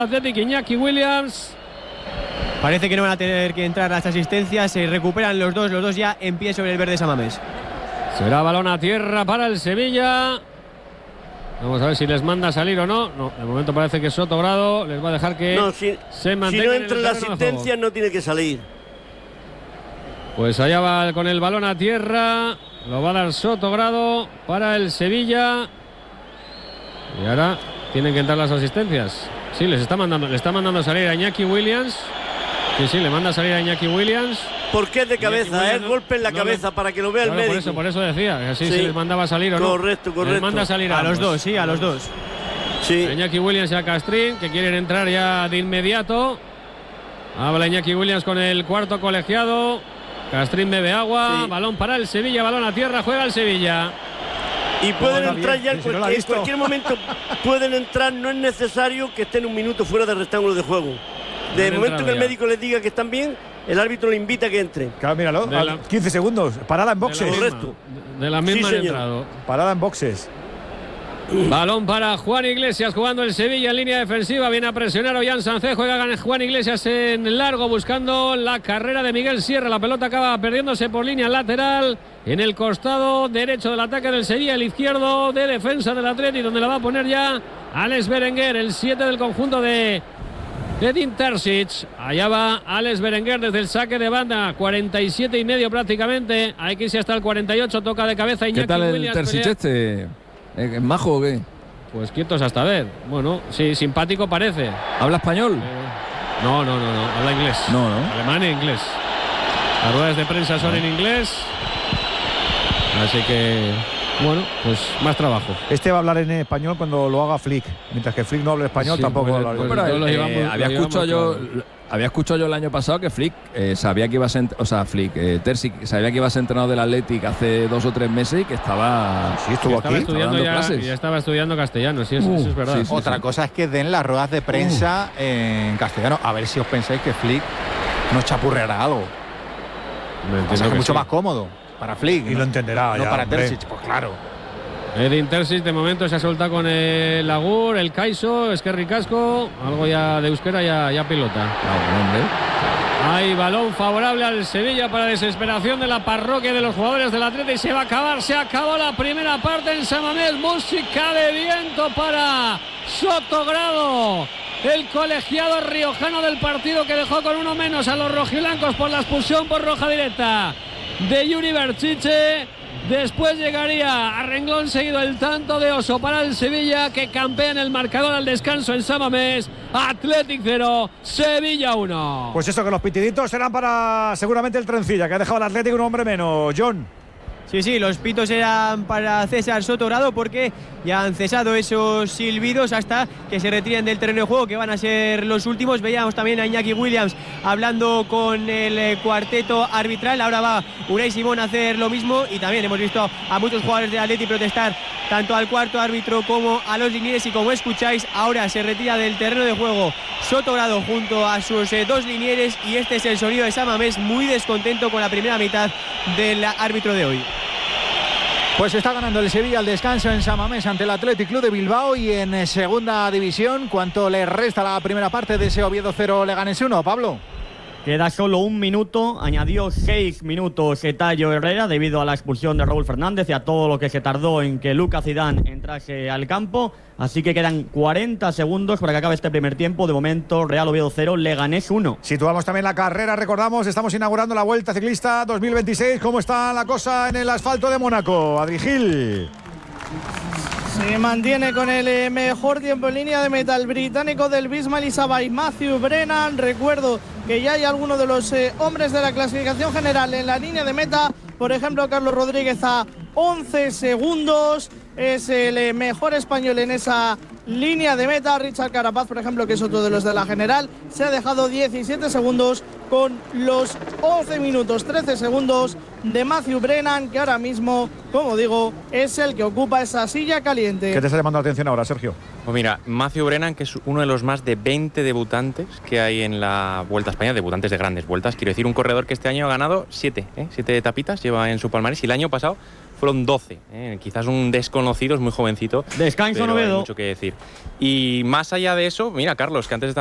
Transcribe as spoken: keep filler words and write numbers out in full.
Athletic, Iñaki Williams. Parece que no van a tener que entrar las asistencias. Se recuperan los dos, los dos ya en pie sobre el verde San Mamés. Será balón a tierra para el Sevilla. Vamos a ver si les manda a salir o no. No, de momento parece que Sotogrado les va a dejar que no, si, se mantenga. Si no entra en la asistencia, no tiene que salir. Pues allá va con el balón a tierra. Lo va a dar Sotogrado para el Sevilla. Y ahora tienen que entrar las asistencias. Sí, les está mandando, le está mandando a salir a Iñaki Williams. Sí, sí, le manda a salir a Iñaki Williams. Porque es de cabeza, es eh? golpe en la no cabeza le... para que lo vea claro, el médico. Por eso, por eso decía, así sí. Se les mandaba a salir o no. Correcto, correcto. Les manda a salir a, a los dos, sí, a los dos. Sí. A Iñaki Williams y a Castrín, que quieren entrar ya de inmediato. Habla Iñaki Williams con el cuarto colegiado. Castrín bebe agua, sí. Balón para el Sevilla, balón a tierra, juega el Sevilla. Y pueden entrar bien, ya en, si cualquier, no en cualquier momento. Pueden entrar, no es necesario que estén un minuto fuera del rectángulo de juego. De no momento que el médico les diga que están bien, el árbitro le invita a que entren. Claro, míralo, la, quince segundos, parada en boxes. De la misma, de la misma sí, entrado. Parada en boxes. Balón para Juan Iglesias jugando el Sevilla en línea defensiva. Viene a presionar Ollán Sánchez. Juega Juan Iglesias en largo buscando la carrera de Miguel Sierra. La pelota acaba perdiéndose por línea lateral en el costado derecho del ataque del Sevilla. El izquierdo de defensa del Atleti, donde la va a poner ya Alex Berenguer, el siete del conjunto de Edin Terzic. Allá va Alex Berenguer desde el saque de banda. cuarenta y siete y medio prácticamente. Hay que irse hasta el cuarenta y ocho. Toca de cabeza Iñaki ¿Qué tal el Williams, Terzic este? ¿Es majo o qué? Pues quietos hasta ver. Bueno, sí, simpático parece. ¿Habla español? Eh, no, no, no, no. Habla inglés. No, no. Alemán e inglés. Las ruedas de prensa son no. en inglés. Así que, bueno, pues más trabajo. Este va a hablar en español cuando lo haga Flick. Mientras que Flick no hable español, sí, tampoco pues, va a hablar. Pues, pero, eh, llevamos, había escuchado yo... Claro. Había escuchado yo el año pasado que Flick eh, sabía que iba a ser, o sea, Flick, eh, Terzic sabía que iba a ser entrenador del Athletic hace dos o tres meses y que estaba, sí, estuvo estaba aquí, estudiando estaba ya, clases. ya estaba estudiando castellano, sí, eso, uh, eso es verdad. Sí, sí, Otra sí. cosa es que den las ruedas de prensa uh. en castellano. A ver si os pensáis que Flick nos chapurreará algo. O sea, que es mucho sí. más cómodo para Flick. Y ¿no? lo entenderá. No ya, para hombre. Terzic, pues claro. Edin Terzic de momento se ha soltado con el Agur, el Caiso, Esquerri Casco, algo ya de euskera, ya, ya pilota. No, hombre. Hay balón favorable al Sevilla para desesperación de la parroquia de los jugadores del Atleti y se va a acabar, se acabó la primera parte en San Mamés. Música de viento para Sotogrado, el colegiado riojano del partido que dejó con uno menos a los rojiblancos por la expulsión por roja directa de Yuri Berchiche. Después llegaría a renglón seguido el tanto de Oso para el Sevilla, que campea en el marcador al descanso en San Mamés. Athletic cero, Sevilla uno. Pues eso, que los pitiditos serán para seguramente el Trencilla, que ha dejado al Athletic un hombre menos. John. Sí, sí, los pitos eran para César Sotogrado porque ya han cesado esos silbidos hasta que se retiren del terreno de juego, que van a ser los últimos. Veíamos también a Iñaki Williams hablando con el cuarteto arbitral. Ahora va Unai Simón a hacer lo mismo y también hemos visto a muchos jugadores de Atleti protestar tanto al cuarto árbitro como a los linieres. Y como escucháis, ahora se retira del terreno de juego Sotogrado junto a sus eh, dos linieres y este es el sonido de San Mamés, muy descontento con la primera mitad del árbitro de hoy. Pues está ganando el Sevilla al descanso en San Mamés ante el Athletic Club de Bilbao. Y en segunda división, ¿cuánto le resta la primera parte de ese Oviedo cero Leganés uno, Pablo? Queda solo un minuto, añadió seis minutos Tallo Herrera debido a la expulsión de Raúl Fernández y a todo lo que se tardó en que Lucas Zidane entrase al campo. Así que quedan cuarenta segundos para que acabe este primer tiempo. De momento, Real Oviedo cero, Leganés uno. Situamos también la carrera, recordamos, estamos inaugurando la Vuelta Ciclista dos mil veintiséis. ¿Cómo está la cosa en el asfalto de Mónaco? Adri Gil. Se mantiene con el eh, mejor tiempo en línea de meta el británico del Bismarck y Sabay, Matthew Brennan. Recuerdo que ya hay algunos de los eh, hombres de la clasificación general en la línea de meta. Por ejemplo, Carlos Rodríguez a once segundos. Es el eh, mejor español en esa línea de meta. Richard Carapaz, por ejemplo, que es otro de los de la general, se ha dejado diecisiete segundos con los once minutos trece segundos de Matthew Brennan, que ahora mismo, como digo, es el que ocupa esa silla caliente. ¿Qué te está llamando la atención ahora, Sergio? Pues mira, Matthew Brennan, que es uno de los más de veinte debutantes que hay en la Vuelta a España, debutantes de grandes vueltas. Quiero decir, un corredor que este año ha ganado siete, ¿eh? siete etapitas, lleva en su palmarés, y el año pasado fueron doce. ¿eh? Quizás un desconocido, es muy jovencito. Descanso, pero Novedo. hay mucho que decir. Y más allá de eso, mira, Carlos, que antes